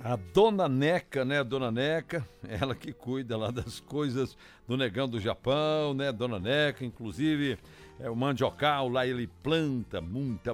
A Dona Neca, né? Dona Neca, ela que cuida lá das coisas do Negão do Japão, né? Dona Neca, inclusive, o mandiocal lá ele planta muita